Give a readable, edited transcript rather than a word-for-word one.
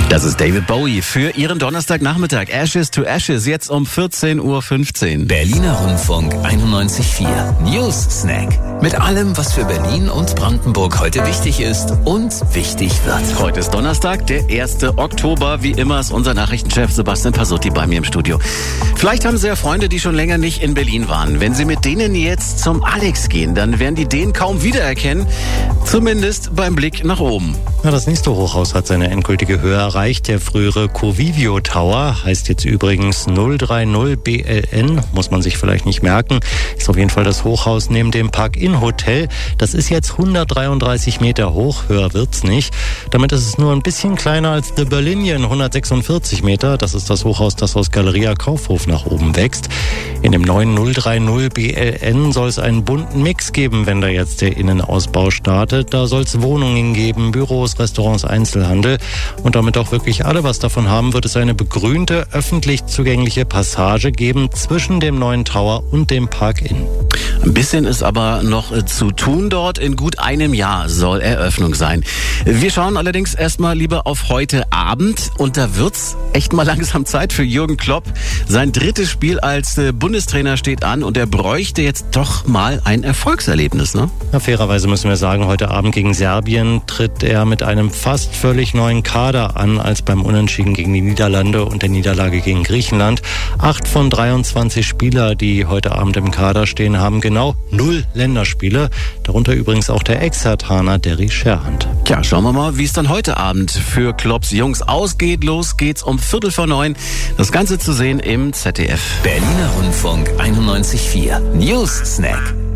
Das ist David Bowie für Ihren Donnerstagnachmittag. Ashes to Ashes, jetzt um 14:15 Uhr. Berliner Rundfunk 91.4 News Snack. Mit allem, was für Berlin und Brandenburg heute wichtig ist und wichtig wird. Heute ist Donnerstag, der 1. Oktober. Wie immer ist unser Nachrichtenchef Sebastian Pasotti bei mir im Studio. Vielleicht haben Sie ja Freunde, die schon länger nicht in Berlin waren. Wenn Sie mit denen jetzt zum Alex gehen, dann werden die den kaum wiedererkennen. Zumindest beim Blick nach oben. Ja, das nächste Hochhaus hat seine endgültige Höhe erreicht. Der frühere Covivio Tower heißt jetzt übrigens 030 BLN, muss man sich vielleicht nicht merken. Ist auf jeden Fall das Hochhaus neben dem Park-In Hotel. Das ist jetzt 133 Meter hoch, höher wird's nicht. Damit ist es nur ein bisschen kleiner als The Berlinian, 146 Meter. Das ist das Hochhaus, das aus Galeria Kaufhof nach oben wächst. In dem neuen 030 BLN soll es einen bunten Mix geben, wenn da jetzt der Innenausbau startet. Da soll es Wohnungen geben, Büros, Restaurants, Einzelhandel und damit auch wirklich alle was davon haben, wird es eine begrünte, öffentlich zugängliche Passage geben zwischen dem neuen Tower und dem Park-In. Ein bisschen ist aber noch zu tun dort. In gut einem Jahr soll Eröffnung sein. Wir schauen allerdings erstmal lieber auf heute Abend. Und da wird's echt mal langsam Zeit für Jürgen Klopp. Sein drittes Spiel als Bundestrainer steht an und er bräuchte jetzt doch mal ein Erfolgserlebnis, ne? Ja, fairerweise müssen wir sagen, heute Abend gegen Serbien tritt er mit einem fast völlig neuen Kader an als beim Unentschieden gegen die Niederlande und der Niederlage gegen Griechenland. 8 von 23 Spieler, die heute Abend im Kader stehen, haben genau 0 Länderspiele. Darunter übrigens auch der Ex-Herthaner Derry Scherhand. Tja, schauen wir mal, wie es dann heute Abend für Klopps Jungs ausgeht. Los geht's um 8:45. Das Ganze zu sehen im ZDF. Berliner Rundfunk 91.4 News Snack.